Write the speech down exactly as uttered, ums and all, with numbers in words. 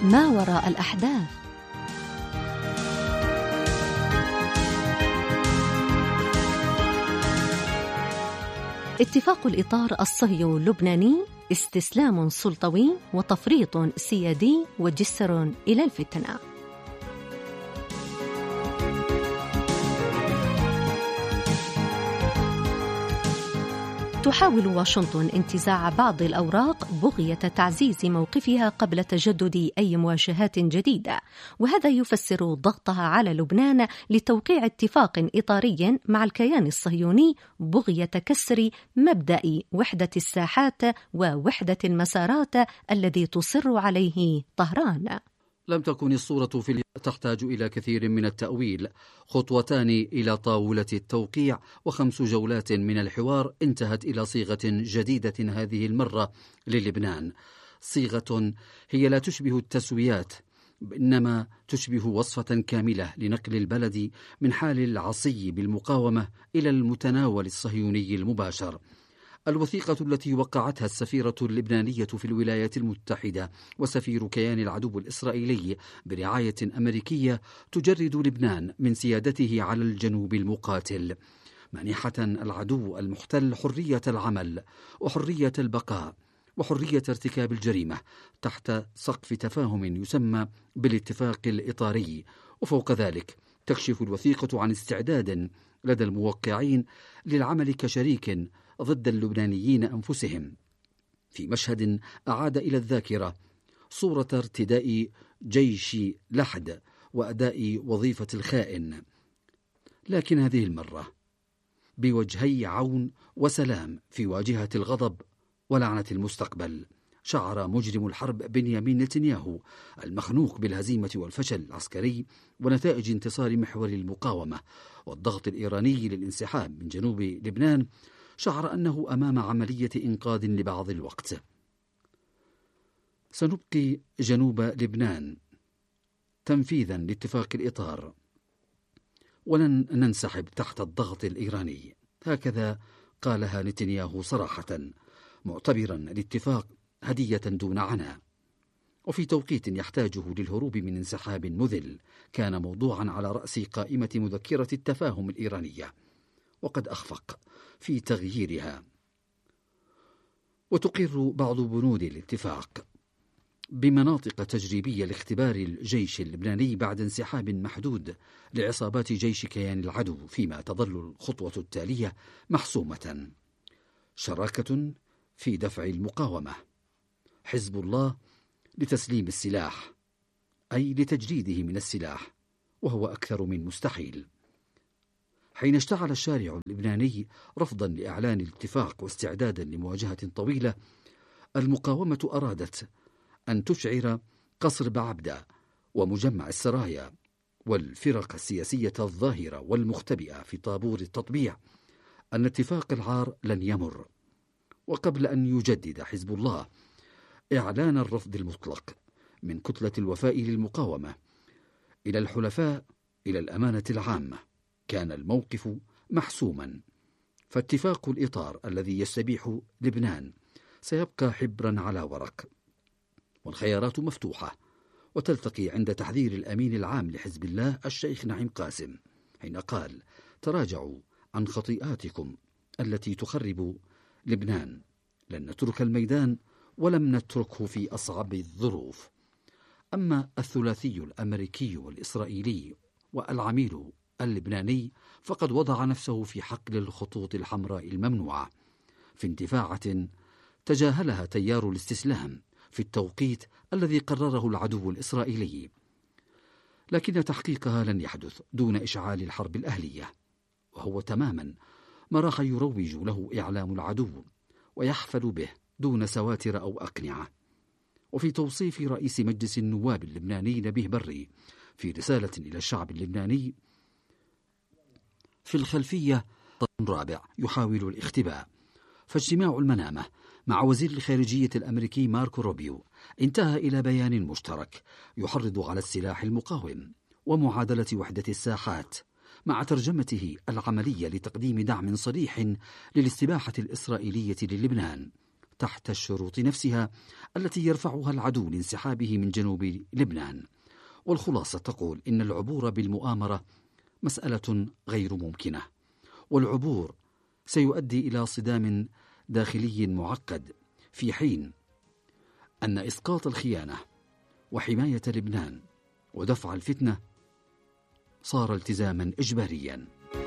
ما وراء الأحداث. اتفاق الإطار الصهيوني اللبناني استسلام سلطوي وتفريط سيادي وجسر إلى الفتنة. تحاول واشنطن انتزاع بعض الأوراق بغية تعزيز موقفها قبل تجدد أي مواجهات جديدة، وهذا يفسر ضغطها على لبنان لتوقيع اتفاق إطاري مع الكيان الصهيوني بغية كسر مبدأ وحدة الساحات ووحدة المسارات الذي تصر عليه طهران. لم تكن الصورة في اليوم تحتاج إلى كثير من التأويل. خطوتان إلى طاولة التوقيع وخمس جولات من الحوار انتهت إلى صيغة جديدة هذه المرة للبنان، صيغة هي لا تشبه التسويات، إنما تشبه وصفة كاملة لنقل البلد من حال العصي بالمقاومة إلى المتناول الصهيوني المباشر. الوثيقة التي وقعتها السفيرة اللبنانية في الولايات المتحدة وسفير كيان العدو الإسرائيلي برعاية أمريكية تجرد لبنان من سيادته على الجنوب المقاتل، مانحة العدو المحتل حرية العمل وحرية البقاء وحرية ارتكاب الجريمة تحت سقف تفاهم يسمى بالاتفاق الإطاري. وفوق ذلك تكشف الوثيقة عن استعداد لدى الموقعين للعمل كشريك ضد اللبنانيين أنفسهم، في مشهد أعاد إلى الذاكرة صورة ارتداء جيش لحد وأداء وظيفة الخائن، لكن هذه المرة بوجهي عون وسلام في واجهة الغضب ولعنة المستقبل. شعر مجرم الحرب بنيامين نتنياهو المخنوق بالهزيمة والفشل العسكري ونتائج انتصار محور المقاومة والضغط الإيراني للانسحاب من جنوب لبنان، شعر أنه أمام عملية إنقاذ لبعض الوقت. سنبقي جنوب لبنان تنفيذا لاتفاق الإطار ولن ننسحب تحت الضغط الإيراني، هكذا قالها نتنياهو صراحة، معتبرا الاتفاق هدية دون عناء وفي توقيت يحتاجه للهروب من انسحاب مذل كان موضوعا على رأس قائمة مذكرة التفاهم الإيرانية، وقد أخفق في تغييرها. وتقر بعض بنود الاتفاق بمناطق تجريبية لاختبار الجيش اللبناني بعد انسحاب محدود لعصابات جيش كيان العدو، فيما تظل الخطوة التالية محسومة: شراكة في دفع المقاومة، حزب الله لتسليم السلاح أي لتجريده من السلاح، وهو أكثر من مستحيل. حين اشتعل الشارع اللبناني رفضا لإعلان الاتفاق واستعدادا لمواجهة طويلة، المقاومة أرادت أن تشعر قصر بعبدة ومجمع السرايا والفرق السياسية الظاهرة والمختبئة في طابور التطبيع أن اتفاق العار لن يمر، وقبل أن يجدد حزب الله إعلان الرفض المطلق من كتلة الوفاء للمقاومة إلى الحلفاء إلى الأمانة العامة، كان الموقف محسوما. فاتفاق الإطار الذي يستبيح لبنان سيبقى حبرا على ورق، والخيارات مفتوحة وتلتقي عند تحذير الأمين العام لحزب الله الشيخ نعيم قاسم حين قال: تراجعوا عن خطيئاتكم التي تخرب لبنان، لن نترك الميدان ولم نتركه في أصعب الظروف. أما الثلاثي الأمريكي والإسرائيلي والعميل اللبناني فقد وضع نفسه في حقل الخطوط الحمراء الممنوعة في اندفاعة تجاهلها تيار الاستسلام في التوقيت الذي قرره العدو الإسرائيلي، لكن تحقيقها لن يحدث دون إشعال الحرب الأهلية، وهو تماما ما راح يروج له إعلام العدو ويحفل به دون سواتر أو أقنعة. وفي توصيف رئيس مجلس النواب اللبناني نبيه بري في رسالة إلى الشعب اللبناني: في الخلفية رابع يحاول الاختباء. فاجتماع المنامة مع وزير الخارجية الأمريكي ماركو روبيو انتهى إلى بيان مشترك يحرض على السلاح المقاوم ومعادلة وحدة الساحات، مع ترجمته العملية لتقديم دعم صريح للاستباحة الإسرائيلية للبنان، تحت الشروط نفسها التي يرفعها العدو لانسحابه من جنوب لبنان. والخلاصة تقول إن العبور بالمؤامرة مسألة غير ممكنة، والعبور سيؤدي إلى صدام داخلي معقد، في حين أن إسقاط الخيانة وحماية لبنان ودفع الفتنة صار التزاما إجباريا.